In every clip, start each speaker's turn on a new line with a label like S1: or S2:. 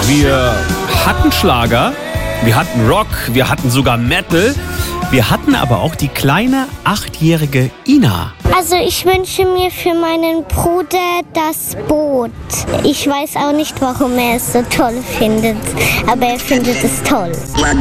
S1: Wir hatten Schlager, wir hatten Rock, wir hatten sogar Metal. Wir hatten aber auch die kleine 8-jährige Ina.
S2: Also ich wünsche mir für meinen Bruder das Boot. Ich weiß auch nicht, warum er es so toll findet, aber er findet es toll.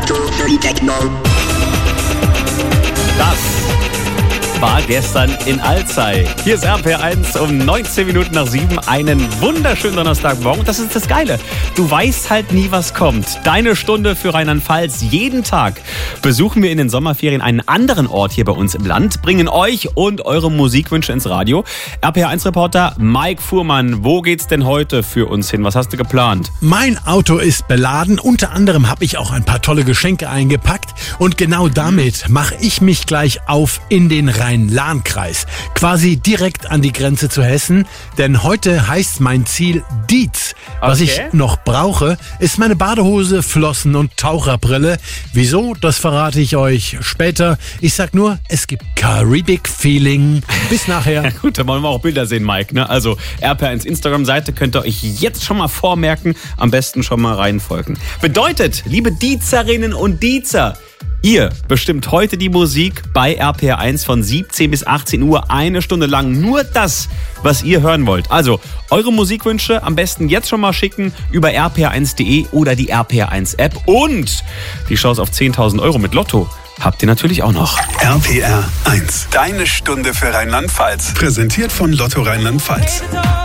S1: Das war gestern in Alzey. Hier ist RPR1 um 19 Minuten nach 7. Einen wunderschönen Donnerstagmorgen. Das ist das Geile. Du weißt halt nie, was kommt. Deine Stunde für Rheinland-Pfalz. Jeden Tag besuchen wir in den Sommerferien einen anderen Ort hier bei uns im Land, bringen euch und eure Musikwünsche ins Radio. RPR1-Reporter Mike Fuhrmann, wo geht's denn heute für uns hin? Was hast du geplant?
S3: Mein Auto ist beladen. Unter anderem habe ich auch ein paar tolle Geschenke eingepackt. Und genau damit mache ich mich gleich auf in den Rhein-Lahn-Kreis. Quasi direkt an die Grenze zu Hessen. Denn heute heißt mein Ziel Dietz. Was ich noch brauche, ist meine Badehose, Flossen und Taucherbrille. Wieso? Das verrate ich euch später. Ich sag nur, es gibt Caribbean Feeling. Bis nachher.
S1: Ja, gut, dann wollen wir auch Bilder sehen, Mike. Ne? Also RPR1 Instagram-Seite könnt ihr euch jetzt schon mal vormerken. Am besten schon mal reinfolgen. Bedeutet, liebe Dietzerinnen und Dietzer, ihr bestimmt heute die Musik bei RPR1 von 17 bis 18 Uhr, eine Stunde lang. Nur das, was ihr hören wollt. Also eure Musikwünsche am besten jetzt schon mal schicken über rpr1.de oder die RPR1-App. Und die Chance auf 10.000 Euro mit Lotto habt ihr natürlich auch noch.
S4: RPR1, deine Stunde für Rheinland-Pfalz. Präsentiert von Lotto Rheinland-Pfalz.